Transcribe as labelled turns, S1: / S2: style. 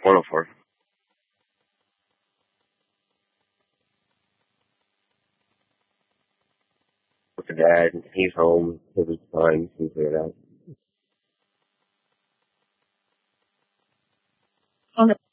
S1: 104. With the dad, he's home. He'll be fine. He'll figure it out.